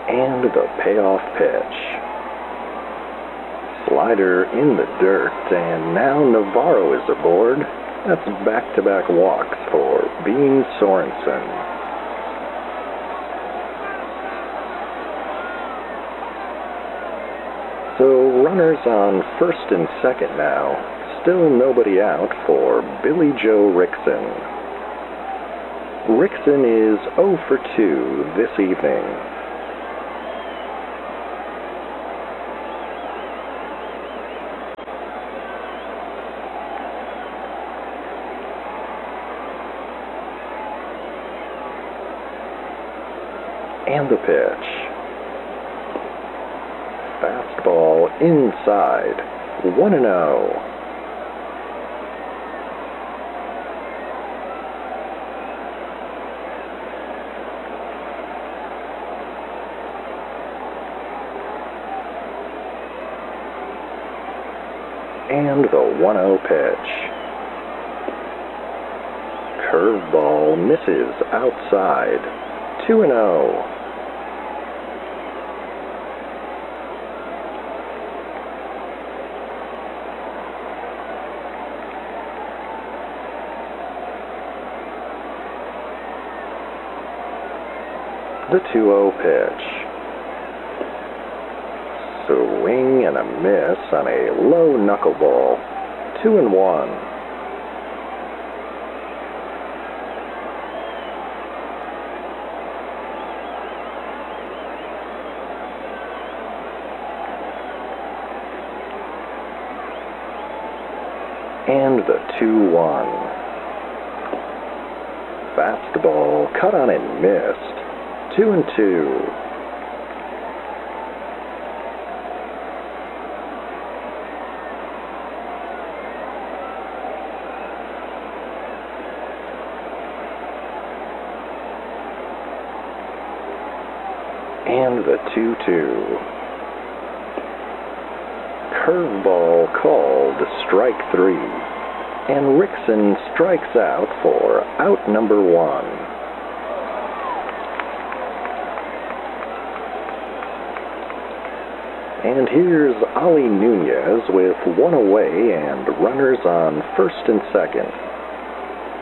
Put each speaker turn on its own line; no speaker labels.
And the payoff pitch. Slider in the dirt, and now Navarro is aboard. That's back-to-back walks for Bean Sorensen. So runners on first and second now. Still nobody out for Billy Joe Rixon. Rixon is 0 for 2 this evening. And the pitch. Fastball inside. 1-0. And the 1-0 pitch. Curveball misses outside. 2-0. The 2-0 pitch. Swing and a miss on a low knuckleball. 2-1. And the 2-1. Fastball cut on and missed. 2-2. And the 2-2. Curveball called strike 3. And Rixon strikes out for out number 1. And here's Ollie Nunez with 1 away and runners on first and second.